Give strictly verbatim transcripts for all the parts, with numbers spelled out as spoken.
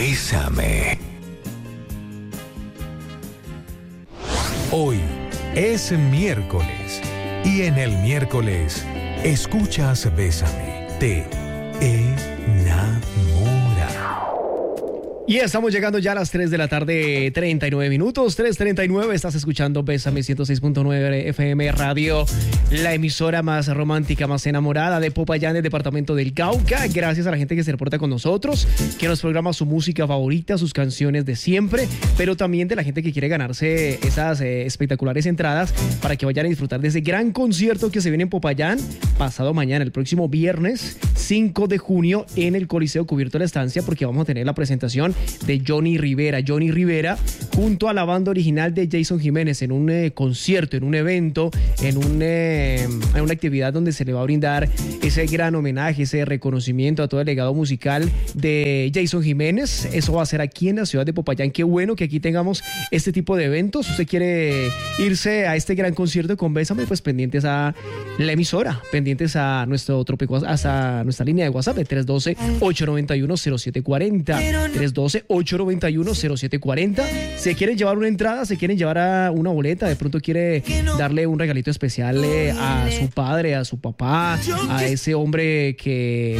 Bésame. Hoy es miércoles y en el miércoles escuchas Bésame, te enamora. Y estamos llegando ya a las tres de la tarde, treinta y nueve minutos, tres treinta y nueve, estás escuchando Bésame ciento seis punto nueve F M Radio, la emisora más romántica, más enamorada de Popayán, del departamento del Cauca. Gracias a la gente que se reporta con nosotros, que nos programa su música favorita, sus canciones de siempre, pero también de la gente que quiere ganarse esas eh, espectaculares entradas para que vayan a disfrutar de ese gran concierto que se viene en Popayán pasado mañana, el próximo viernes cinco de junio, en el Coliseo Cubierto de la Estancia, porque vamos a tener la presentación de Johnny Rivera. Johnny Rivera junto a la banda original de Jason Jiménez en un eh, concierto, en un evento, en, un, eh, en una actividad donde se le va a brindar ese gran homenaje, ese reconocimiento a todo el legado musical de Jason Jiménez. Eso va a ser aquí en la ciudad de Popayán. Qué bueno que aquí tengamos este tipo de eventos. Usted quiere irse a este gran concierto con Bésame, pues pendientes a la emisora, pendientes a nuestro tropico, hasta nuestra línea de WhatsApp, tres uno dos, ocho nueve uno, cero siete cuatro cero, tres uno dos, ocho nueve uno, cero siete cuatro cero. Se quieren llevar una entrada, se quieren llevar a una boleta, de pronto quiere darle un regalito especial eh, a su padre, a su papá, a ese hombre que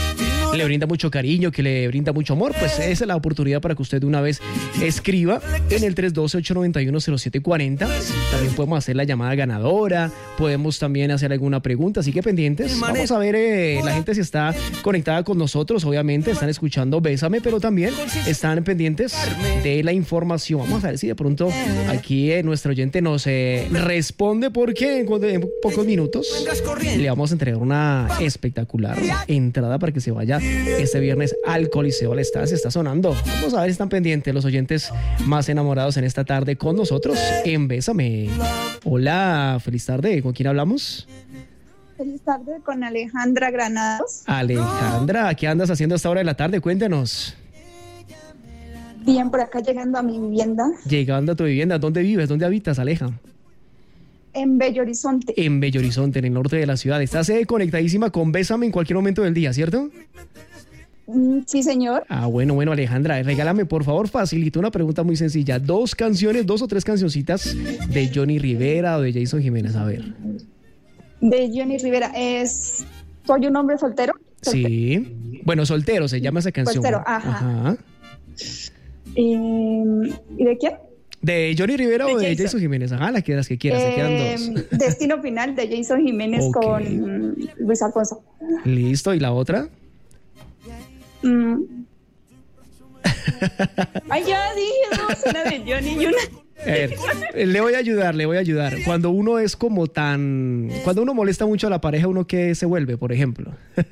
le brinda mucho cariño, que le brinda mucho amor, pues esa es la oportunidad para que usted de una vez escriba en el tres uno dos, ocho nueve uno, cero siete cuatro cero. También podemos hacer la llamada ganadora, podemos también hacer alguna pregunta, así que pendientes. Vamos a ver eh, la gente si está conectada con nosotros, obviamente están escuchando Bésame, pero también están pendientes de la información. Vamos a ver si de pronto aquí eh, nuestro oyente nos eh, responde, porque en, en pocos minutos le vamos a entregar una espectacular entrada para que se vaya este viernes al Coliseo La Estancia. Está sonando. Vamos a ver si están pendientes los oyentes más enamorados en esta tarde con nosotros en Bésame. Hola, feliz tarde. ¿Con quién hablamos? Feliz tarde, con Alejandra Granados. Alejandra, ¿qué andas haciendo a esta hora de la tarde? Cuéntanos. Bien, por acá llegando a mi vivienda. Llegando a tu vivienda. ¿Dónde vives? ¿Dónde habitas, Aleja? En Bello Horizonte. En Bello Horizonte, en el norte de la ciudad. Estás eh, conectadísima con Bésame en cualquier momento del día, ¿cierto? Mm, sí, señor. Ah, bueno, bueno, Alejandra, regálame, por favor, facilito una pregunta muy sencilla. Dos canciones, dos o tres cancioncitas de Johnny Rivera o de Jason Jiménez, a ver. De Johnny Rivera, es... ¿Soy un hombre soltero? soltero. Sí. Bueno, soltero se llama esa canción. Soltero, ajá. Ajá. ¿Y, ¿y de quién? ¿De Johnny Rivera de o de Jason. Jason Jiménez? Ajá, la que, las que quieras, eh, se quedan dos. Destino Final de Jason Jiménez okay. con Luis Alfonso. Listo, ¿y la otra? Mm. Ay, ya dije dos, una de Johnny y una... A ver, le voy a ayudar, le voy a ayudar. Cuando uno es como tan... Cuando uno molesta mucho a la pareja, ¿uno qué se vuelve, por ejemplo?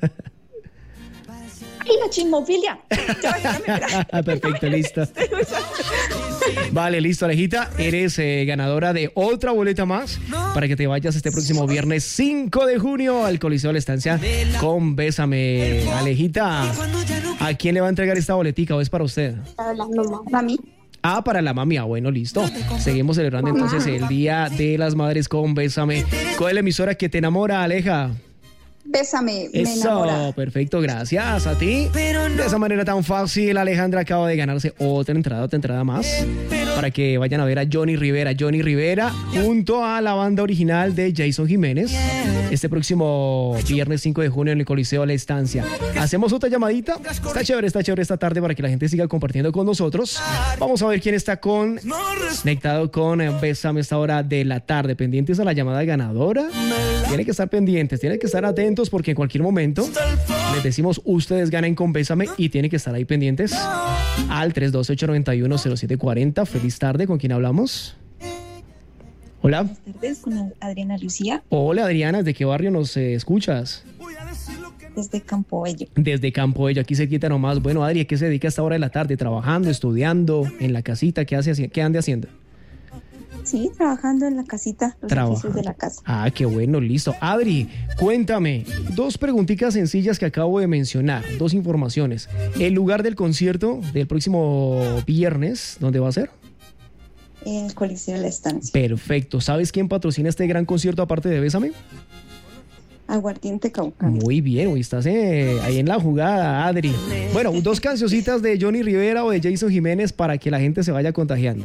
¡Ay, la chismofilia! Perfecto, listo. Vale, listo, Alejita. Eres eh, ganadora de otra boleta más para que te vayas este próximo viernes cinco de junio al Coliseo de la Estancia con Bésame. Alejita, ¿a quién le va a entregar esta boletica o es para usted? Para la mamá, mami. Ah, para la mami. Ah, bueno, listo. Seguimos celebrando entonces el Día de las Madres con Bésame. ¿Cuál es la emisora que te enamora, Aleja? Bésame, me Eso, enamora. perfecto, gracias a ti. De esa manera tan fácil, Alejandra acaba de ganarse otra entrada, otra entrada más para que vayan a ver a Johnny Rivera. Johnny Rivera junto a la banda original de Jason Jiménez este próximo viernes cinco de junio en el Coliseo La Estancia. Hacemos otra llamadita. Está chévere, está chévere esta tarde para que la gente siga compartiendo con nosotros. Vamos a ver quién está con conectado con Bésame esta hora de la tarde. Pendientes a la llamada ganadora. Tienen que estar pendientes, tienen que estar atentos porque en cualquier momento les decimos ustedes ganen con Bésame y tienen que estar ahí pendientes al tres dos ocho nueve uno, cero siete cuatro cero. Feliz tarde, ¿con quién hablamos? Hola. Buenas tardes, con Adriana Lucía. Hola, Adriana, ¿desde qué barrio nos eh, escuchas? Desde Campo Bello. Desde Campo Bello, aquí cerquita nomás. Bueno, Adri, ¿a qué se dedica a esta hora de la tarde? ¿Trabajando, estudiando, en la casita? ¿Qué, hace, qué ande haciendo? Sí, trabajando en la casita, los oficios de la casa. Ah, qué bueno, listo. Adri, cuéntame, dos preguntitas sencillas que acabo de mencionar, dos informaciones. El lugar del concierto del próximo viernes, ¿dónde va a ser? En el Coliseo de la Estancia. Perfecto. ¿Sabes quién patrocina este gran concierto aparte de Bésame? Aguardiente caucano. Muy bien, hoy estás eh, ahí en la jugada, Adri. Bueno, dos cancioncitas de Johnny Rivera o de Jason Jiménez para que la gente se vaya contagiando.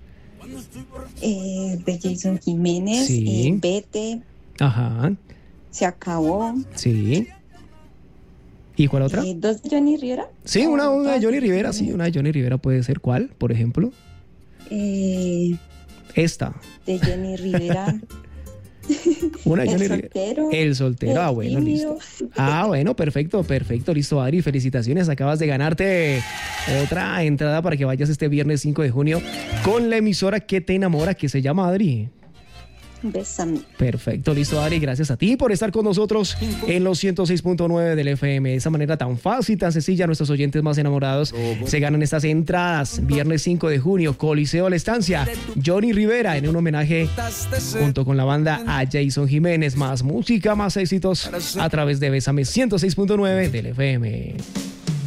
Eh, de Jason Jiménez, Sí. eh, Vete, Ajá, Se acabó. sí. ¿Y cuál otra? Eh, ¿Dos de Johnny Rivera? Sí, una, una de Todas Johnny de Rivera, sí, una de Johnny Rivera puede ser. ¿Cuál, por ejemplo? Eh, Esta. de Johnny Rivera. Una de El Johnny Rivera. soltero. El soltero, ah, El bueno, tímido. listo. Ah, bueno, perfecto, perfecto, listo, Adri, felicitaciones, acabas de ganarte otra entrada para que vayas este viernes cinco de junio con la emisora que te enamora, que se llama Adri. Bésame. Perfecto, listo, Adri, gracias a ti por estar con nosotros en los ciento seis punto nueve del F M. De esa manera tan fácil, tan sencilla, nuestros oyentes más enamorados se ganan estas entradas. Viernes cinco de junio, Coliseo La Estancia, Johnny Rivera en un homenaje junto con la banda a Jason Jiménez. Más música, más éxitos a través de Bésame ciento seis punto nueve del F M.